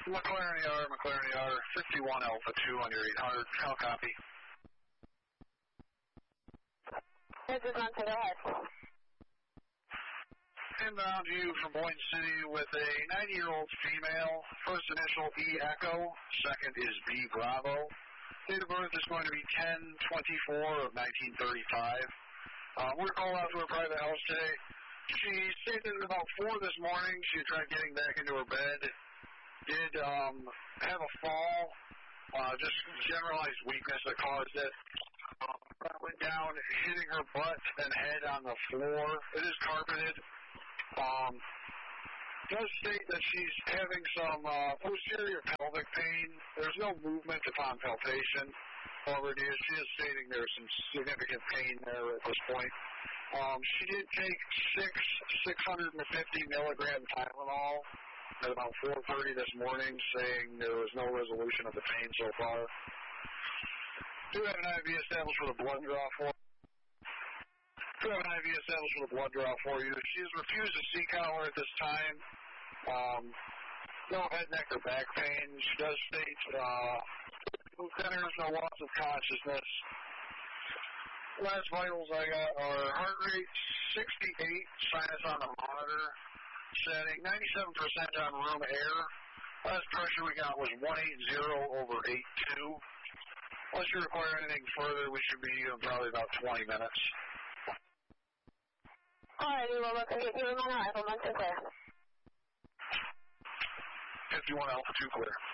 McLaren ER, 51 Alpha 2 on your 800. How copy? This is on to the head. Inbound view from Boynton City with a 90-year-old female. First initial E Echo, second is B Bravo. Date of birth is going to be 10/24 of 1935. We're called out to her private house today. She stated at about 4 this morning she tried getting back into her bed. Did have a fall, just generalized weakness that caused it. Went down, hitting her butt and head on the floor. It is carpeted. Does state that she's having some posterior pelvic pain. There's no movement upon palpation. However, she is stating there's some significant pain there at this point. She did take 650 milligram Tylenol at about 4:30 this morning, saying there was no resolution of the pain so far. Do have an IV established with a blood draw for you. She's refused a sea collar at this time. No head, neck, or back pain. She does state no centers, no loss of consciousness. Last vitals I got are heart rate 68, sinus on the monitor, setting 97% on room air. Last pressure we got was 180/82. Unless you require anything further, we should be in probably about 20 minutes. Alrighty, well, let's get you in my arrival. Once it's there. 51 Alpha 2 clear.